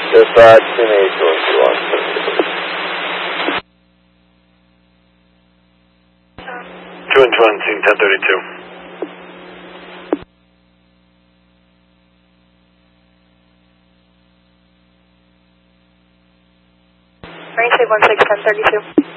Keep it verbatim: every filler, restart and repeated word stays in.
Dispatch, C M A two one two one. two one two one, scene ten thirty-two. Marine Save one six, ten thirty-two.